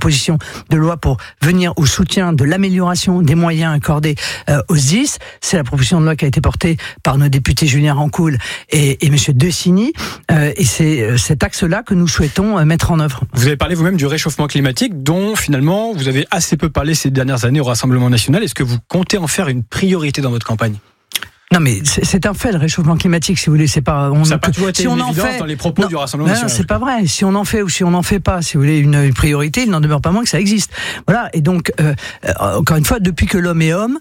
proposition de loi pour venir au soutien de l'amélioration des moyens accordés aux SDIS. C'est la proposition de loi qui a été portée par nos députés Julien Rancoul et Monsieur Decini, et c'est cet axe-là que nous souhaitons mettre en œuvre. Vous avez parlé vous-même du réchauffement climatique, dont finalement vous avez assez peu parlé ces dernières années au Rassemblement national. Est-ce que vous comptez en faire une priorité dans votre campagne ? Non, mais c'est un fait, le réchauffement climatique, si vous voulez, c'est pas. Ça n'a pas toujours été une évidence dans les propos du Rassemblement national. Non, c'est pas vrai. Si on en fait ou si on n'en fait pas, si vous voulez, une priorité, il n'en demeure pas moins que ça existe. Voilà. Et donc, encore une fois, depuis que l'homme est homme,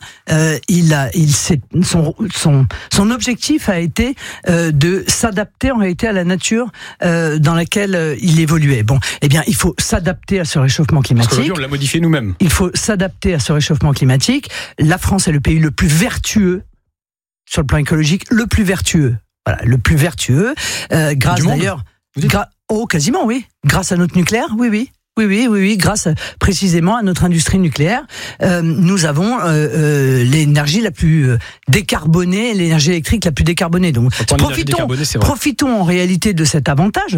son objectif a été de s'adapter en réalité à la nature dans laquelle il évoluait. Bon, eh bien, il faut s'adapter à ce réchauffement climatique. Parce qu'aujourd'hui, on l'a modifié nous-mêmes. Il faut s'adapter à ce réchauffement climatique. La France est le pays le plus vertueux sur le plan écologique, le plus vertueux. Voilà, le plus vertueux. Grâce d'ailleurs. Quasiment, oui. Grâce à notre nucléaire, oui. Oui, grâce précisément à notre industrie nucléaire, nous avons l'énergie la plus décarbonée, l'énergie électrique la plus décarbonée. Donc profitons en réalité de cet avantage,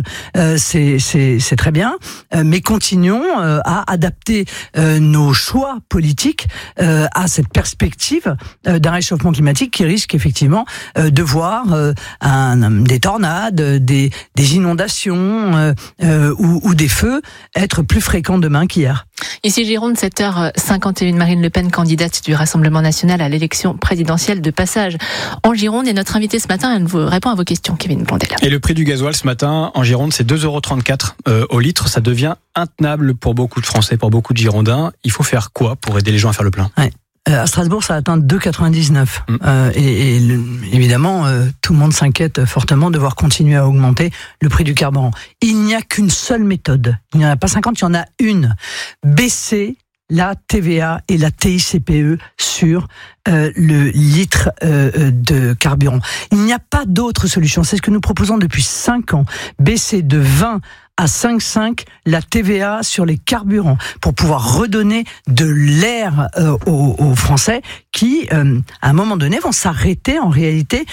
c'est très bien, mais continuons à adapter nos choix politiques à cette perspective d'un réchauffement climatique qui risque effectivement de voir des tornades, des inondations ou des feux être plus fréquent demain qu'hier. Ici Gironde, 7h51, Marine Le Pen, candidate du Rassemblement national à l'élection présidentielle de passage en Gironde. Et notre invitée ce matin, elle vous répond à vos questions, Kevin Blondel. Et le prix du gasoil ce matin en Gironde, c'est 2,34 € au litre. Ça devient intenable pour beaucoup de Français, pour beaucoup de Girondins. Il faut faire quoi pour aider les gens à faire le plein ? À Strasbourg, ça atteint 2,99. Évidemment, tout le monde s'inquiète fortement de voir continuer à augmenter le prix du carburant. Il n'y a qu'une seule méthode. Il n'y en a pas 50, il y en a une. Baisser la TVA et la TICPE sur le litre de carburant. Il n'y a pas d'autre solution. C'est ce que nous proposons depuis 5 ans. Baisser de 20 à 5,5 la TVA sur les carburants pour pouvoir redonner de l'air aux Français qui, à un moment donné, vont s'arrêter en réalité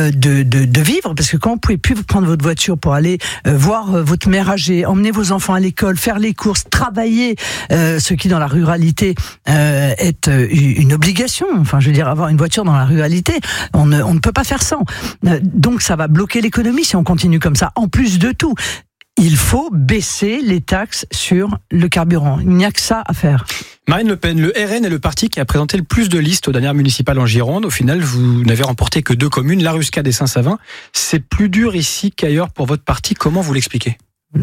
de vivre, parce que quand vous pouvez plus prendre votre voiture pour aller voir votre mère âgée, emmener vos enfants à l'école, faire les courses, travailler, ce qui dans la ruralité est une obligation. Enfin, je veux dire, avoir une voiture dans la ruralité, on ne peut pas faire sans. Donc ça va bloquer l'économie si on continue comme ça. En plus de tout, il faut baisser les taxes sur le carburant. Il n'y a que ça à faire. Marine Le Pen, le RN est le parti qui a présenté le plus de listes aux dernières municipales en Gironde. Au final, vous n'avez remporté que 2 communes, La Ruscade et Saint-Savin. C'est plus dur ici qu'ailleurs pour votre parti. Comment vous l'expliquez ?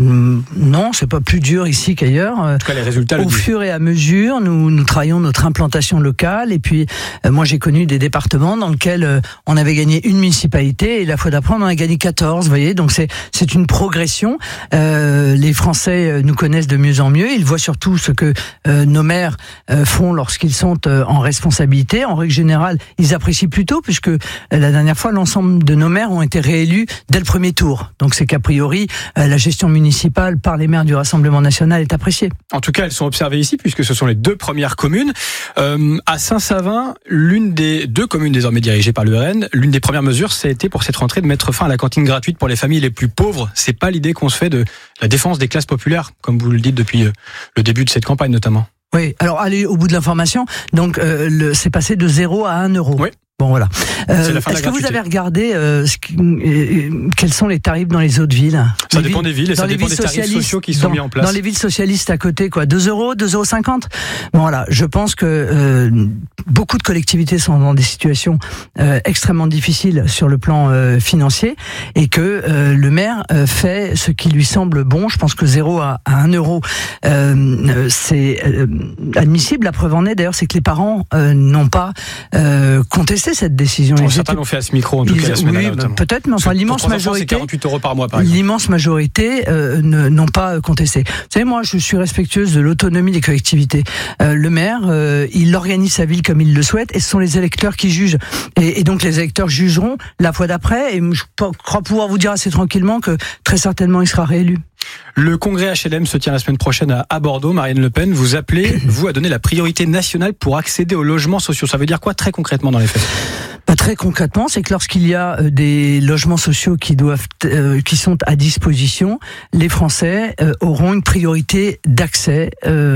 Non, c'est pas plus dur ici qu'ailleurs. En tout cas, les résultats au fur et à mesure, nous travaillons notre implantation locale. Et puis, moi, j'ai connu des départements dans lesquels on avait gagné une municipalité et la fois d'après, on en a gagné 14. Vous voyez, donc c'est une progression. Les Français nous connaissent de mieux en mieux. Ils voient surtout ce que nos maires font lorsqu'ils sont en responsabilité. En règle générale, ils apprécient plutôt, puisque la dernière fois, l'ensemble de nos maires ont été réélus dès le premier tour. Donc, c'est qu'a priori, la gestion municipale par les maires du Rassemblement national est appréciée. En tout cas, elles sont observées ici puisque ce sont les 2 premières communes. À Saint-Savin, l'une des 2 communes désormais dirigées par le RN, l'une des premières mesures, ça a été pour cette rentrée de mettre fin à la cantine gratuite pour les familles les plus pauvres. C'est pas l'idée qu'on se fait de la défense des classes populaires, comme vous le dites depuis le début de cette campagne notamment. Oui, alors allez au bout de l'information. Donc c'est passé de 0 à 1 €. Oui. Bon, voilà. Est-ce que vous avez regardé quels sont les tarifs dans les autres villes ? Ça dépend des villes et ça dépend des tarifs sociaux qui sont mis en place. Dans les villes socialistes à côté, quoi, 2 €, 2,50 €. Bon, voilà. Je pense que beaucoup de collectivités sont dans des situations extrêmement difficiles sur le plan financier et que le maire fait ce qui lui semble bon. Je pense que 0 à 1 €, c'est admissible. La preuve en est, d'ailleurs, c'est que les parents n'ont pas contesté cette décision. Certains l'ont fait à ce micro, en tout cas, la semaine dernière, notamment. Peut-être, mais enfin, l'immense majorité. C'est 48 € par mois, par exemple. L'immense majorité n'ont pas contesté. Vous savez, moi, je suis respectueuse de l'autonomie des collectivités. Le maire, il organise sa ville comme il le souhaite, et ce sont les électeurs qui jugent. Et donc, les électeurs jugeront la fois d'après, et je crois pouvoir vous dire assez tranquillement que très certainement, il sera réélu. Le congrès HLM se tient la semaine prochaine à Bordeaux. Marine Le Pen, vous appelez, vous, à donner la priorité nationale pour accéder aux logements sociaux. Ça veut dire quoi très concrètement dans les faits ? Très concrètement, c'est que lorsqu'il y a des logements sociaux qui sont à disposition, les Français auront une priorité d'accès